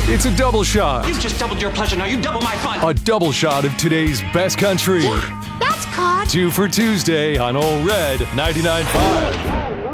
It's a double shot. You've just doubled your pleasure. Now you double my fun. A double shot of today's best country. Yeah, that's caught. 2 for Tuesday on Ole Red 99.5.